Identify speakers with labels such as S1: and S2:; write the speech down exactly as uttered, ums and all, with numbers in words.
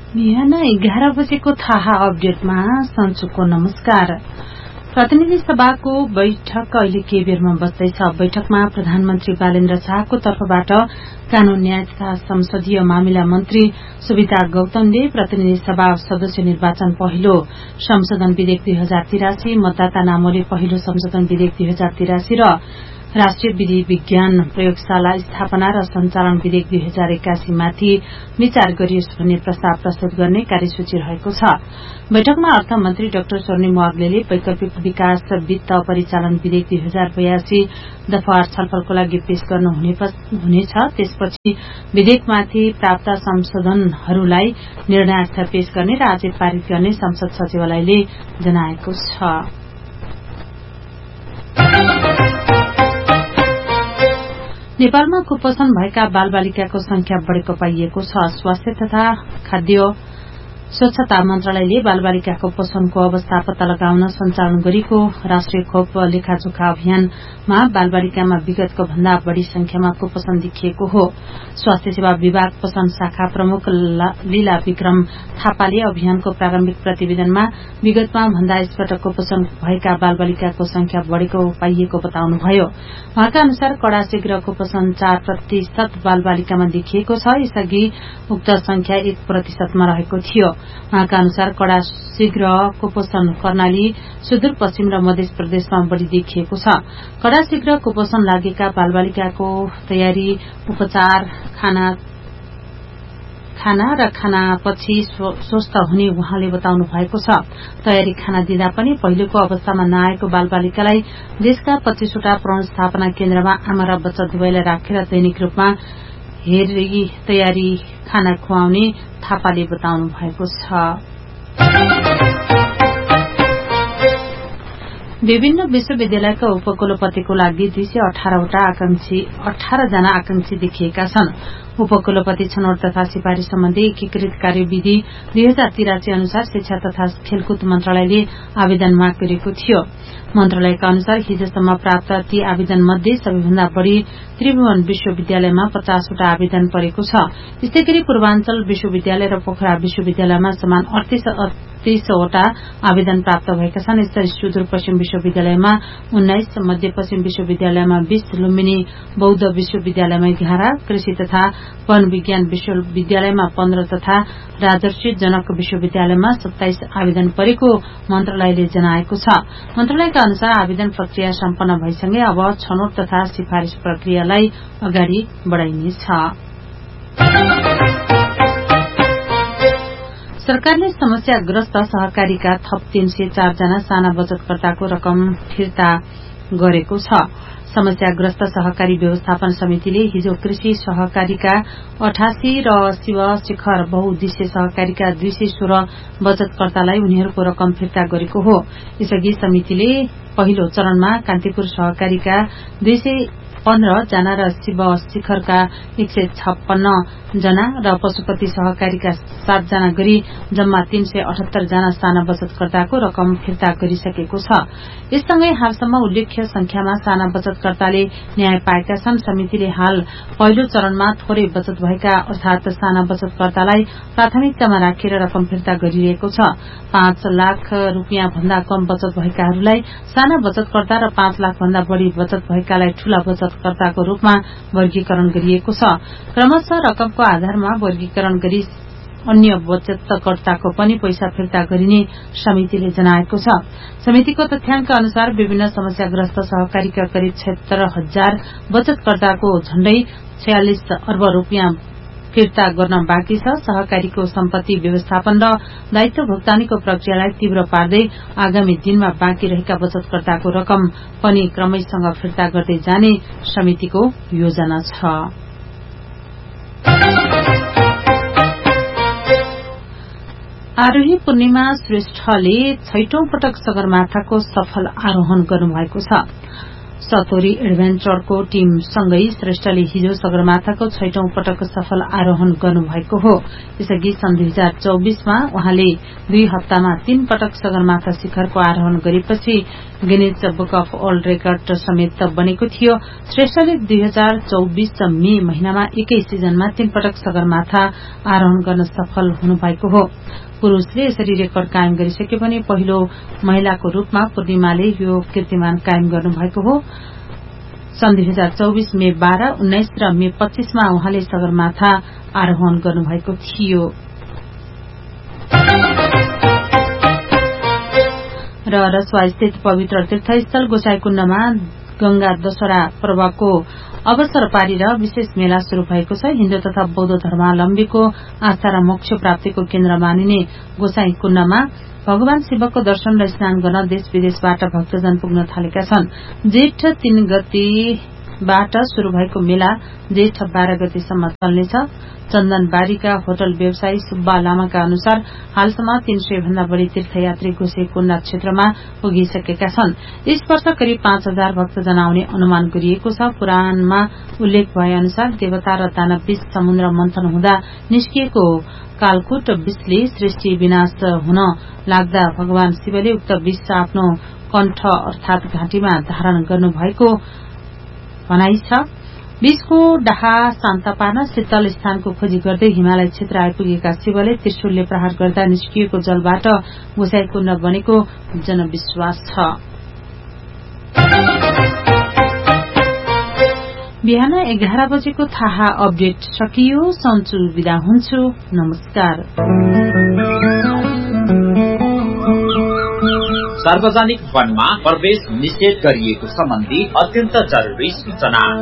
S1: बिहान एघार बजेको थाहा अपडेटमा सञ्चुको नमस्कार। प्रतिनिधि सभाको बैठक अहिले केही बेरमा बस्दैछ। बैठकमा प्रधानमन्त्री बालेन्द्र शाहको तर्फबाट कानून न्याय तथा संसदीय मामिला मन्त्री सुविता गौतमले प्रतिनिधि सभा सदस्य निर्वाचन पहिलो संशोधन विधेयक दुई हजार तिरासी, मतदाता नामावली पहिलो संशोधन विधेयक दुई हजार तिरासी र राष्ट्रिय विधि विज्ञान प्रयोगशाला स्थापना र सञ्चालन विधेयक दुई हजार एक्कासी माथि विचार गरियोस् भन्ने प्रस्ताव प्रस्तुत गर्ने कार्यसूची रहेको छ। बैठकमा अर्थमन्त्री डाक्टर स्वर्णिम वाग्लेले वैकल्पिक विकास वित्त परिचालन विधेयक दुई हजार बयासी दफावार छलफलको लागि पेश गर्नु हुनेछ। त्यसपछि विधेयकमाथि प्राप्त संशोधनहरूलाई निर्णयार्थ पेश गर्ने र आजै पारित गर्ने संसद सचिवालयले जनाएको छ। नेपालमा कुपोषण भएका बालबालिकाको संख्या बढ़ेको पाइएको छ। स्वास्थ्य तथा खाद्य स्वच्छता मन्त्रालयले बालबालिकाको पोषणको अवस्था पत्ता लगाउन सञ्चालन गरेको राष्ट्रिय खोप लेखाजोखा अभियानमा बालबालिकामा विगतको भन्दा बढ़ी संख्यामा कुपोषण देखिएको हो। स्वास्थ्य सेवा विभाग पोषण शाखा प्रमुख लीला विक्रम थापाले अभियानको प्रारम्भिक प्रतिवेदनमा विगतमा भन्दा यसपटक कुपोषण भएका बालबालिकाको संख्या बढ़ेको पाइएको बताउनुभयो। उहाँका अनुसार कड़ा शीघ्र कुपोषण चार प्रतिशत बालबालिकामा देखिएको छ। यसअघि उक्त संख्या एक प्रतिशतमा रहेको थियो। उहाँका अनुसार कड़ा शीघ्र कुपोषण कर्णाली, सुदूरपश्चिम र मध्य प्रदेशमा बढ़ी देखिएको छ। कड़ा शीघ्र कुपोषण लागेका बालबालिकाको तयारी, उपचार, खाना खाना र खानापछि स्वस्थ हुने उहाँले बताउनु भएको छ। तयारी खाना दिँदा पनि पहिलेको अवस्थामा नआएको बालबालिकालाई देशका पच्चीसवटा भ्रूण स्थापना केन्द्रमा आमा र बच्चा दुवैलाई राखेर दैनिक रूपमा हेरी तयारी खाना खुवाउने थापाले बताउनु भएको छ। विभिन्न विश्वविद्यालयका उपकुलपतिको लागि दुई सय अठारवटा आकांक्षी अठार जना आकांक्षी देखिएका छन्। उपकुलपति छनौट तथा सिफारिश सम्बन्धी एकीकृत कार्यविधि दुई हजार तिरासी अनुसार शिक्षा तथा खेलकुद मन्त्रालयले आवेदन माग गरेको थियो। मन्त्रालयका अनुसार हिजोसम्म प्राप्त ती आवेदन मध्ये सबैभन्दा बढ़ी त्रिभुवन विश्वविद्यालयमा पचासवटा आवेदन परेको छ। यस्तै गरी पूर्वाञ्चल विश्वविद्यालय र पोखरा विश्वविद्यालयमा समान अडतीसवटा आवेदन प्राप्त भएका छन्। यसरी सुदूरपश्चिम विश्वविद्यालयमा उन्नाइस, मध्यपश्चिम विश्वविद्यालयमा बीस, लुम्बिनी बौद्ध विश्वविद्यालयमा एघार, कृषि तथा वन विज्ञान विश्वविद्यालयमा पन्ध्र तथा राजर्षि जनक विश्वविद्यालयमा सत्ताइस आवेदन परेको मन्त्रालयले जनाएको छ। मन्त्रालयका अनुसार आवेदन प्रक्रिया सम्पन्न भइसके अब छनौट तथा सिफारिश प्रक्रियालाई अगाडि बढ़ाइनेछ। सरकारले समस्याग्रस्त सहकारीका थप तीन सय चार जना साना बचतकर्ताको रकम फिर्ता गरेको छ। समस्याग्रस्त सहकारी व्यवस्थापन समितिले हिजो कृषि सहकारीका अठासी र शिव शिखर बहुउद्देश्य सहकारीका दुई सय सोह्र बचतकर्तालाई उनीहरूको रकम फिर्ता गरेको हो। यसअघि समितिले पहिलो चरणमा कान्तिपुर सहकारीका दुई सय पन्ध्र जना र शिव शिखरका एक सय छप्पन्न जना र पशुपति सहकारीका सात जना गरी जम्मा तीन सय अठहत्तर जना साना बचतकर्ताको रकम फिर्ता गरिसकेको छ। यससँगै हालसम्म उल्लेख्य संख्यामा साना बचतकर्ताले न्याय पाएका छन्। समितिले हाल पहिलो चरणमा थोरै बचत भएका अर्थात साना बचतकर्तालाई प्राथमिकतामा राखेर रकम फिर्ता गरिरहेको छ। पाँच लाख रूपियाँ भन्दा कम बचत भएकाहरूलाई साना बचतकर्ता र पाँच लाख भन्दा बढ़ी बचत भएकालाई ठूला बचतकर्ताको रूपमा वर्गीकरण गरिएको छ। क्रमशः रकमको आधारमा वर्गीकरण गरी अन्य बचतकर्ताको पनि पैसा फिर्ता गरिने समितिले जनाएको छ। समितिको तथ्याङ्क अनुसार विभिन्न समस्याग्रस्त सहकारीका करिब छिहत्तर हजार बचतकर्ताको झण्डै छयालिस अर्ब रूपियाँ फिर्ता गर्न बाँकी छ। सहकारीको सम्पत्ति व्यवस्थापन र दायित्व भुक्तानीको प्रक्रियालाई तीव्र पार्दै आगामी दिनमा बाँकी रहेका बचतकर्ताको रकम पनि क्रमैसँग फिर्ता गर्दै जाने समितिको योजना छ। आरोही पूर्णिमा श्रेष्ठले छैटौं पटक सगरमाथाको सफल आरोहण गर्नुभएको छ। सतोरी एडभेन्चरको टीमसँगै श्रेष्ठले हिजो सगरमाथाको छैटौं पटक सफल आरोहण गर्नुभएको हो। यसअघि सन् दुई हजार चौबीसमा उहाँले दुई हप्तामा तीन पटक सगरमाथा शिखरको आरोहण गरेपछि Guinness book of world record समेत बनेको थियो। श्रेष्ठले दुई हजार चौबीस मे महिनामा एकै सिजनमा तीन पटक सगरमाथा आरोहण गर्न सफल हुनुभएको हो। पुरूषले यसरी रेकर्ड कायम गरिसके भने पहिलो महिलाको रूपमा पूर्णिमाले यो कीर्तिमान कायम गर्नुभएको हो। सन् दुई हजार चौबीस मे बाह्र उन्नाइस र मे पच्चीसमा उहाँले सगरमाथा आरोहण गर्नुभएको थियो। र रसुवा स्थित पवित्र तीर्थस्थल गोसाईकुण्डमा गंगा दशहरा पर्वको अवसर पारेर विशेष मेला शुरू भएको छ। हिन्दू तथा बौद्ध धर्मावलम्बीको आस्था र मोक्ष प्राप्तिको केन्द्र मानिने गोसाईकुण्डमा भगवान शिवको दर्शन र स्नान गर्न देश विदेशबाट भक्तजन पुग्न थालेका छन्। जेठ तीन गतिबाट शुरू भएको मेला जेठ बाह्र गतिसम्म चल्नेछ। चन्दनबारीका होटल व्यवसायी सुब्बा लामाका अनुसार हालसम्म तीन सय भन्दा बढ़ी तीर्थयात्री गोसाईकुण्ड क्षेत्रमा पुगिसकेका छन्। यस वर्ष करिब पाँच हजार भक्तजन आउने अनुमान गरिएको छ। पुराणमा उल्लेख भए अनुसार देवता र दानवबीच समुद्र मन्थन हुँदा निस्किएको कालकूट विषले सृष्टि विनाश हुन लाग्दा भगवान शिवले उक्त विष आफ्नो कण्ठ अर्थात घाँटीमा धारण गर्नुभएको भनाइ छ। विषको डाहा शान्त पार्न शीतल स्थानको खोजी गर्दै हिमालय क्षेत्र आइपुगेका शिवले त्रिशूलले प्रहार गर्दा निस्किएको जलबाट गोसाईकुण्ड बनेको जनविश्वास छ। बिहान एघार बजेको थाहा अपडेट सकियो। सन्चु बिदा हुन्छु। नमस्कार।
S2: सार्वजनिक वनमा प्रवेश निषेध गरिएको सम्बन्धी अत्यन्त जरुरी सूचना।